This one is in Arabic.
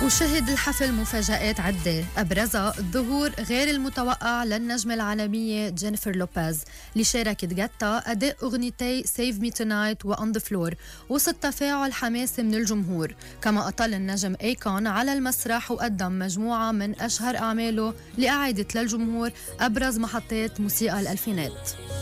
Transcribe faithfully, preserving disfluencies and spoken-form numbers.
وشهد الحفل مفاجآت عدة أبرزها الظهور غير المتوقع للنجمة العالمية جينيفر لوبيز اللي شاركت جاتا أداء أغنيتي Save Me Tonight و On The Floor وسط تفاعل حماسي من الجمهور. كما أطل النجم أيكون على المسرح وقدم مجموعة من أشهر أعماله لأعادت للجمهور أبرز محطات موسيقى الألفينات.